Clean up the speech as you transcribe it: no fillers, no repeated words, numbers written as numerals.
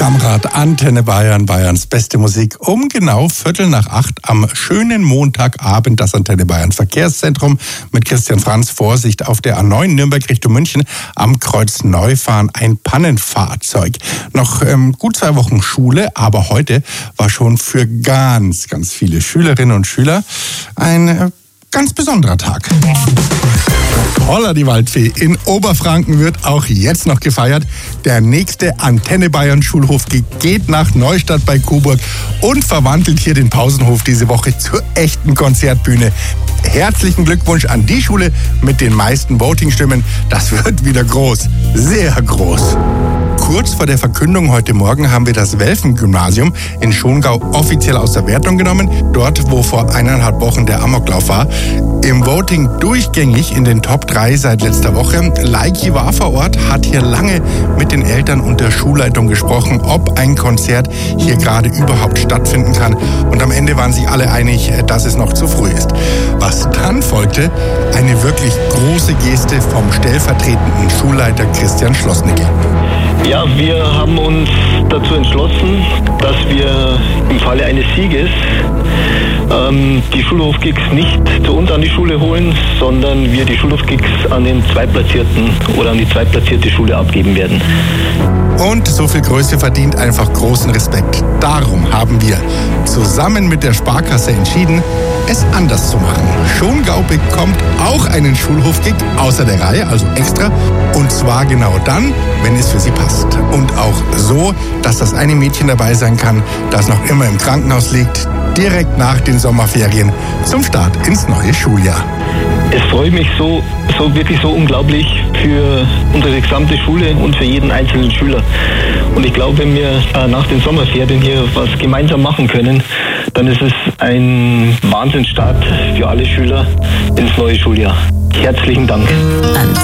Kamerad, Antenne Bayern, Bayerns beste Musik. Um genau 7:45 am schönen Montagabend das Antenne Bayern Verkehrszentrum mit Christian Franz. Vorsicht auf der A9 Nürnberg Richtung München am Kreuz Neufahren ein Pannenfahrzeug. Noch gut 2 Wochen Schule, aber heute war schon für ganz viele Schülerinnen und Schüler ein ganz besonderer Tag. Holla die Waldfee. In Oberfranken wird auch jetzt noch gefeiert. Der nächste Antenne Bayern Schulhof geht nach Neustadt bei Coburg und verwandelt hier den Pausenhof diese Woche zur echten Konzertbühne. Herzlichen Glückwunsch an die Schule mit den meisten Voting-Stimmen. Das wird wieder groß. Sehr groß. Kurz vor der Verkündung heute Morgen haben wir das Welfen-Gymnasium in Schongau offiziell aus der Wertung genommen. Dort, wo vor 1,5 Wochen der Amoklauf war. Im Voting durchgängig in den Top 3 seit letzter Woche. Leiki war vor Ort, hat hier lange mit den Eltern und der Schulleitung gesprochen, ob ein Konzert hier gerade überhaupt stattfinden kann. Und am Ende waren sich alle einig, dass es noch zu früh ist. Was dann folgte, eine wirklich große Geste vom stellvertretenden Schulleiter Christian Schlossnickel. Ja, wir haben uns dazu entschlossen, dass wir im Falle eines Sieges die Schulhofgigs nicht zu uns an die Schule holen, sondern wir die Schulhofgigs an den Zweitplatzierten oder an die zweitplatzierte Schule abgeben werden. Und so viel Größe verdient einfach großen Respekt. Darum haben wir zusammen mit der Sparkasse entschieden, es anders zu machen. Schongau bekommt auch einen Schulhofgig außer der Reihe, also extra. Und zwar genau dann, wenn es für sie passt. Und auch so, dass das eine Mädchen dabei sein kann, das noch immer im Krankenhaus liegt, direkt nach den Sommerferien zum Start ins neue Schuljahr. Es freut mich wirklich so unglaublich für unsere gesamte Schule und für jeden einzelnen Schüler. Und ich glaube, wenn wir nach den Sommerferien hier was gemeinsam machen können, dann ist es ein Wahnsinnsstart für alle Schüler ins neue Schuljahr. Herzlichen Dank.